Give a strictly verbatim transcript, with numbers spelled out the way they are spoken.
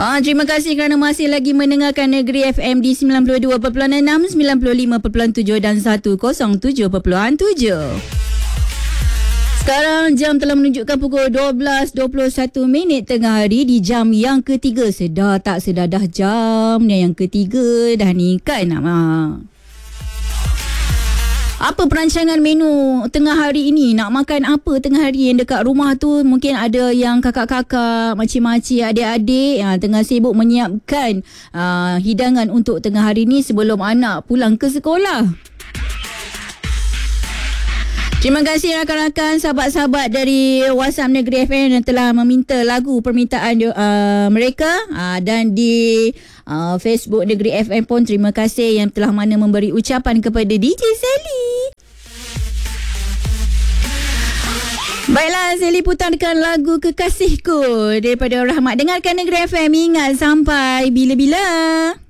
Ah, terima kasih kerana masih lagi mendengarkan Negeri F M di sembilan puluh dua perpuluhan enam, sembilan puluh lima perpuluhan tujuh dan seratus tujuh perpuluhan tujuh. Sekarang jam telah menunjukkan pukul dua belas dua puluh satu minit tengah hari di jam yang ketiga. Sedar tak sedar dah jam yang ketiga dah ni kan. Ha. Apa perancangan menu tengah hari ini? Nak makan apa tengah hari yang dekat rumah tu? Mungkin ada yang kakak-kakak, makcik-makcik, adik-adik ha, tengah sibuk menyiapkan uh, hidangan untuk tengah hari ni sebelum anak pulang ke sekolah. Terima kasih rakan-rakan, sahabat-sahabat dari WhatsApp Negeri F M yang telah meminta lagu permintaan uh, mereka uh, dan di uh, Facebook Negeri F M pun terima kasih yang telah mana memberi ucapan kepada D J Sally. Baiklah, Sally putarkan lagu Kekasihku daripada Rahmat. Dengarkan Negeri F M, ingat sampai bila-bila.